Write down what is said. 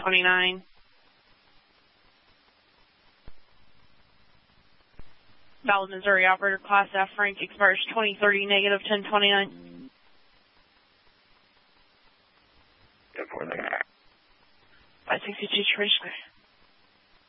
1029. Valid Missouri operator class F, Frank expires 2030, negative 1029. 1049. 562 Trish.